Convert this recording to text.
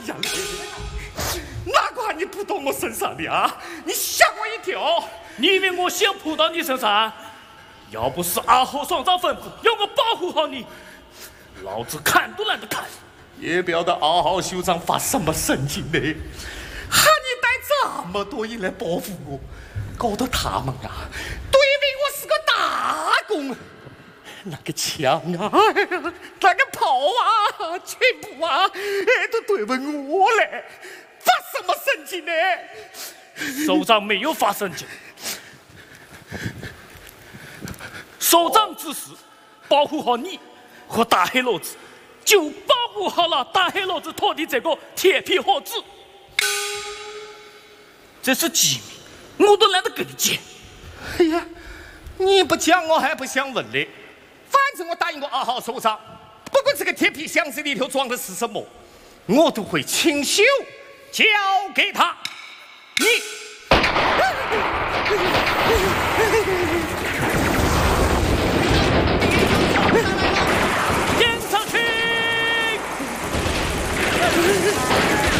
呀，哪管你扑到我身上的啊？你吓我一跳！ 你以为我想扑到你身上？要不是阿后双长吩咐要我保护好你，老子看都懒得看。 也不要得2号酋长发什么神经呢？喊你带这么多人来保护我，搞得他们啊，对为我是个大功。那个枪啊，那个炮啊，全部啊，都对问我嘞，发什么神经呢？ 首长没有发神经，首长指示保护好你和大黑骡子，就保护好了大黑骡子拖的这个铁皮盒子。这是机密，我都懒得跟你讲。 哎呀，你不讲我还不想问嘞。反正我答应过2号首长，不管这个铁皮箱子里头装的是什么，我都会亲手交给他。你， 演上去！